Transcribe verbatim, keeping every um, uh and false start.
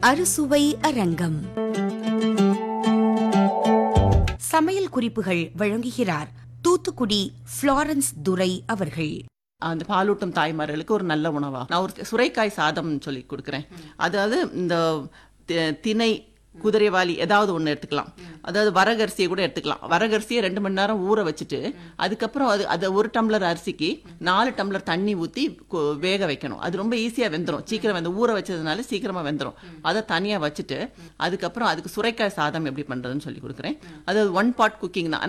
அறுசுவை அரங்கம். சமையல் குறிப்புகள் வழங்குகிறார் தூத்துக்குடி ஃப்ளாரன்ஸ் துரை அவர்கள். அந்த பாலூட்டும் தாய்மார்களுக்கு ஒரு நல்ல உணவா நான் ஒரு சுரைக்காய் சாதம் சொல்லி கொடுக்குறேன். அதாவது இந்த திணை குதிரைவாலி ஏதாவது ஒன்று எடுத்துக்கலாம். அதாவது வரகரிசியை கூட எடுத்துக்கலாம். வரகரிசியை ரெண்டு மணி நேரம் ஊற வச்சுட்டு அதுக்கப்புறம் அது அதை ஒரு டம்ளர் அரிசிக்கு நாலு டம்ளர் தண்ணி ஊற்றி வேக வைக்கணும். அது ரொம்ப ஈஸியாக வெந்துடும். சீக்கிரம் வந்து ஊற வச்சதுனால சீக்கிரமாக வெந்துடும். அதை தனியாக வச்சுட்டு அதுக்கப்புறம் அதுக்கு சுரைக்காய் சாதம் எப்படி பண்ணுறதுன்னு சொல்லி கொடுக்குறேன். அதாவது ஒன் பாட் குக்கிங் தான்.